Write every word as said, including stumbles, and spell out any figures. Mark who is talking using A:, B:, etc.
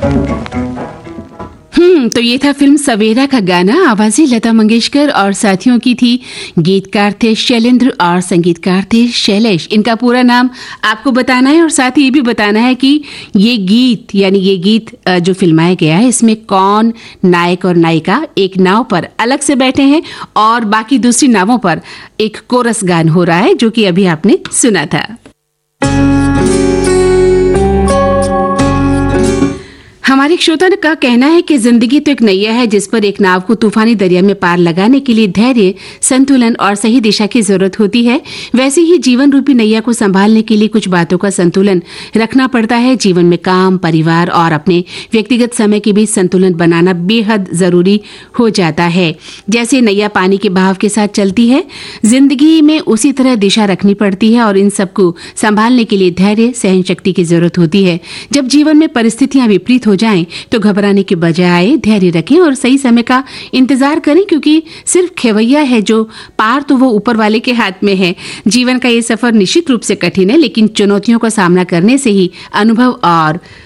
A: हम्म तो ये था फिल्म सवेरा का गाना। आवाज़ें लता मंगेशकर और साथियों की थी। गीतकार थे शैलेंद्र और संगीतकार थे शैलेश। इनका पूरा नाम आपको बताना है और साथ ही ये भी बताना है कि ये गीत यानी ये गीत जो फिल्माया गया है इसमें कौन नायक और नायिका एक नाव पर अलग से बैठे हैं और बाकी दूसरी नावों पर एक कोरस गान हो रहा है जो कि अभी आपने सुना था। हमारे श्रोता का कहना है कि जिंदगी तो एक नैया है जिस पर एक नाव को तूफानी दरिया में पार लगाने के लिए धैर्य, संतुलन और सही दिशा की जरूरत होती है। वैसे ही जीवन रूपी नैया को संभालने के लिए कुछ बातों का संतुलन रखना पड़ता है। जीवन में काम, परिवार और अपने व्यक्तिगत समय के बीच संतुलन बनाना बेहद जरूरी हो जाता है। जैसे नैया पानी के बहाव के साथ चलती है, जिंदगी में उसी तरह दिशा रखनी पड़ती है और इन सबको संभालने के लिए धैर्य, सहन शक्ति की जरूरत होती है। जब जीवन में परिस्थितियां विपरीत हो जाएं तो घबराने के बजाय धैर्य रखें और सही समय का इंतजार करें, क्योंकि सिर्फ खेवैया है जो पार तो वो ऊपर वाले के हाथ में है। जीवन का ये सफर निश्चित रूप से कठिन है, लेकिन चुनौतियों का सामना करने से ही अनुभव और